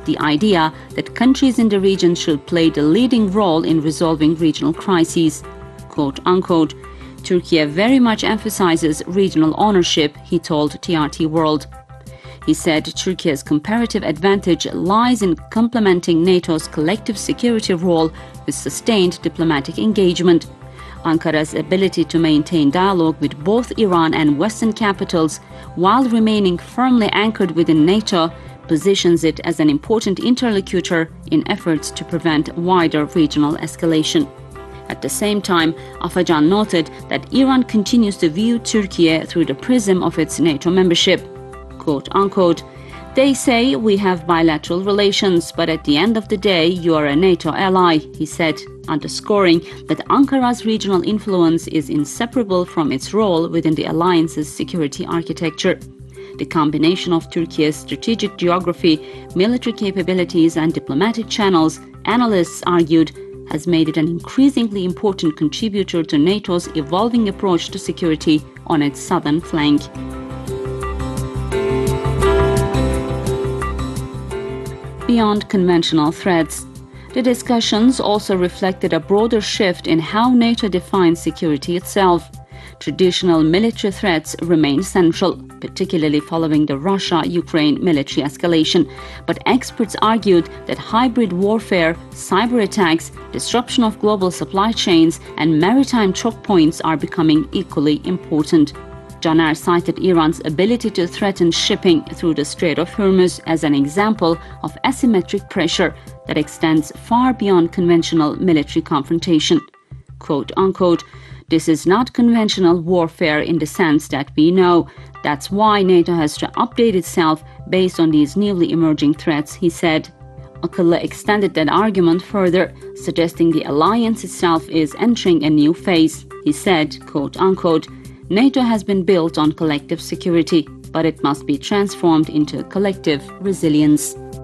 the idea that countries in the region should play the leading role in resolving regional crises. Quote unquote, Turkey very much emphasizes regional ownership, he told TRT World. He said Turkey's comparative advantage lies in complementing NATO's collective security role with sustained diplomatic engagement. Ankara's ability to maintain dialogue with both Iran and Western capitals while remaining firmly anchored within NATO positions it as an important interlocutor in efforts to prevent wider regional escalation. At the same time, Afacan noted that Iran continues to view Turkey through the prism of its NATO membership. Quote unquote, they say we have bilateral relations, but at the end of the day, you are a NATO ally, he said, underscoring that Ankara's regional influence is inseparable from its role within the alliance's security architecture. The combination of Turkey's strategic geography, military capabilities, and diplomatic channels, analysts argued, has made it an increasingly important contributor to NATO's evolving approach to security on its southern flank. Beyond conventional threats, the discussions also reflected a broader shift in how NATO defines security itself. Traditional military threats remain central, particularly following the Russia-Ukraine military escalation. But experts argued that hybrid warfare, cyber attacks, disruption of global supply chains, and maritime choke points are becoming equally important. Caner cited Iran's ability to threaten shipping through the Strait of Hormuz as an example of asymmetric pressure that extends far beyond conventional military confrontation. Quote unquote, this is not conventional warfare in the sense that we know. That's why NATO has to update itself based on these newly emerging threats, he said. Akıllı extended that argument further, suggesting the alliance itself is entering a new phase. He said, quote unquote, NATO has been built on collective security, but it must be transformed into collective resilience.